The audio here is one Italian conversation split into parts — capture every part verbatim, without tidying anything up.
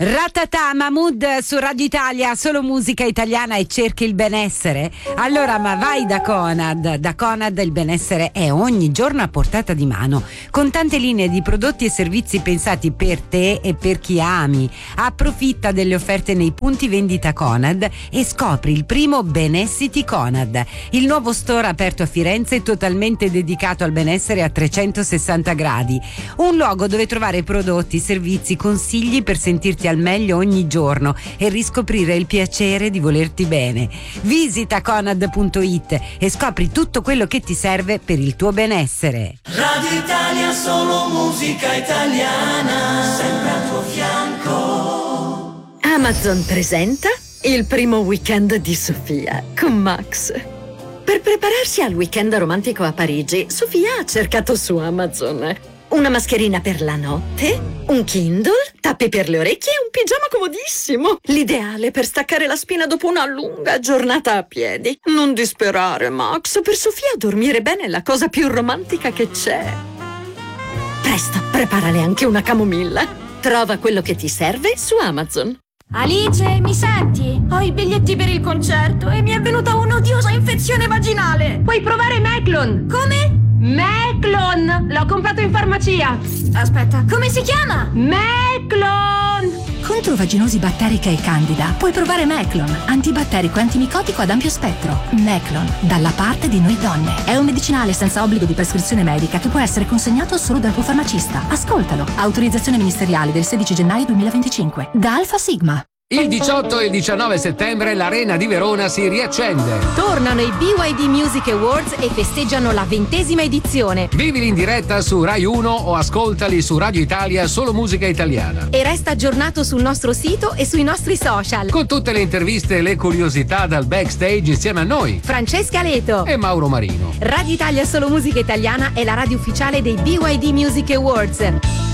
Ratata, Mahmood su Radio Italia, solo musica italiana e cerchi il benessere? Allora ma vai da Conad. Da Conad il benessere è ogni giorno a portata di mano, con tante linee di prodotti e servizi pensati per te e per chi ami. Approfitta delle offerte nei punti vendita Conad e scopri il primo Benessity Conad, il nuovo store aperto a Firenze totalmente dedicato al benessere a trecentosessanta gradi. Un luogo dove trovare prodotti, servizi, consigli per sentirti al meglio ogni giorno e riscoprire il piacere di volerti bene. Visita conad punto it e scopri tutto quello che ti serve per il tuo benessere. Radio Italia, solo musica italiana, sempre al tuo fianco. Amazon presenta il primo weekend di Sofia con Max. Per prepararsi al weekend romantico a Parigi, Sofia ha cercato su Amazon una mascherina per la notte, un Kindle, tappi per le orecchie e un pigiama comodissimo. L'ideale per staccare la spina dopo una lunga giornata a piedi. Non disperare, Max. Per Sofia dormire bene è la cosa più romantica che c'è. Presto, preparale anche una camomilla. Trova quello che ti serve su Amazon. Alice, mi senti? Ho i biglietti per il concerto e mi è venuta un'odiosa infezione vaginale. Puoi provare Meclon. Come? Meclon! L'ho comprato in farmacia. Aspetta, come si chiama? Meclon! Contro vaginosi batterica e candida puoi provare Meclon, antibatterico e antimicotico ad ampio spettro. Meclon, dalla parte di noi donne. È un medicinale senza obbligo di prescrizione medica che può essere consegnato solo dal tuo farmacista. Ascoltalo. Autorizzazione ministeriale del sedici gennaio duemilaventicinque. Da Alfa Sigma. Il diciotto e il diciannove settembre l'Arena di Verona si riaccende. Tornano i B Y D Music Awards e festeggiano la ventesima edizione. Vivili in diretta su Rai uno o ascoltali su Radio Italia, solo musica italiana. E resta aggiornato sul nostro sito e sui nostri social. Con tutte le interviste e le curiosità dal backstage insieme a noi, Francesca Leto e Mauro Marino. Radio Italia, solo musica italiana è la radio ufficiale dei B Y D Music Awards.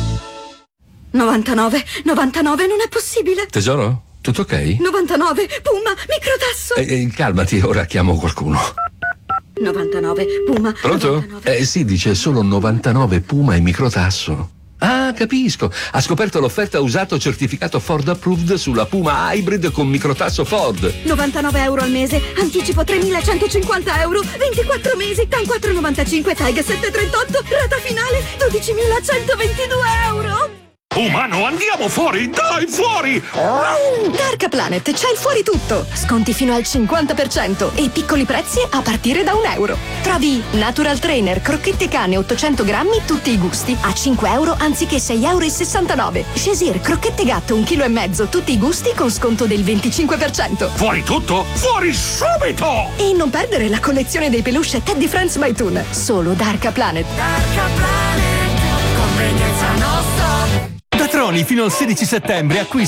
novantanove, novantanove, non è possibile. Tesoro? Tutto ok? novantanove, Puma, microtasso. Eh, eh, calmati, ora chiamo qualcuno. novantanove, Puma. Pronto? novantanove. Eh sì, dice solo novantanove Puma e microtasso. Ah, capisco. Ha scoperto l'offerta usato certificato Ford Approved sulla Puma Hybrid con microtasso Ford. novantanove euro al mese, anticipo tremilacentocinquanta euro, ventiquattro mesi, TAN quattro virgola novantacinque, TAG sette virgola trentotto, rata finale dodicimilacentoventidue euro. Umano, andiamo fuori, dai, fuori! Dark Planet, c'è il fuori tutto. Sconti fino al cinquanta per cento e piccoli prezzi a partire da un euro. Trovi Natural Trainer, crocchette cane ottocento grammi, tutti i gusti, a cinque euro anziché sei virgola sessantanove euro. Shazer, crocchette gatto un chilo e mezzo, tutti i gusti con sconto del venticinque per cento. Fuori tutto? Fuori subito! E non perdere la collezione dei peluche Teddy Friends My Toon. Solo Dark Planet. Dark Planet, convenienza nostra. Da Troni fino al sedici settembre acquisti